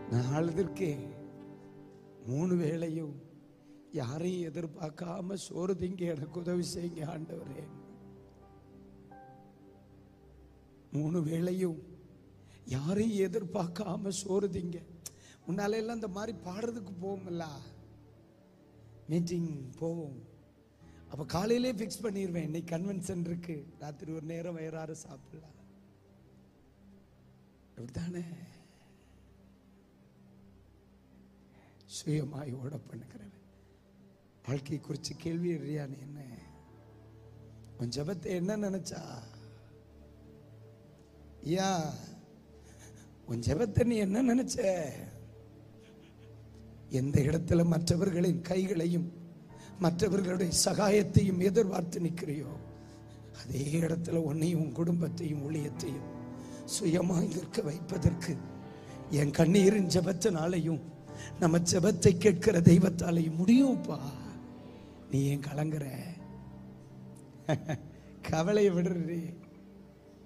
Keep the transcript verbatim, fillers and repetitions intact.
நாளதற்கு மூணு வேளையும் யாரையும் எதிர்பார்க்காம சோறு திங்க எனக்கு உதவி செய்யுங்க ஆண்டவரே. மூணு வேளையும் யாரையும் எதிர்பார்க்காம சோறு திங்க. முன்னால எல்லாம் இந்த மாதிரி பாடுறதுக்கு போவோம்ல, மீட்டிங் போவோம். அப்ப காலையிலே பிக்ஸ் பண்ணிடுவேன், இன்னைக்கு கன்வென்ஷன் இருக்கு, ராத்திரி ஒரு நேரம் வயிறார சாப்பிடலாம். அப்படித்தானே சுயமாய் ஓட பண்ணுகிறவன். வாழ்க்கையை குறித்து கேள்வி எறியான்னு என்ன உன் ஜபத்தை என்ன நினைச்சா? யா உன் ஜபத்தை நீ என்ன நினைச்ச? எந்த இடத்துல மற்றவர்களின் கைகளையும் மற்றவர்களுடைய சகாயத்தையும் எதிர்பார்த்து நிற்கிறியோ, அதே இடத்துல உன்னையும் உன் குடும்பத்தையும் ஊழியத்தையும் சுயமாய் நிற்க வைப்பதற்கு என் கண்ணீரின் ஜபத்தினாலையும் நம்ம ஜபத்தை கேட்கிற தெய்வத்தாலையும் முடியும்ப்பா. நீ ஏன் கலங்குற? கவலையை விடுறே.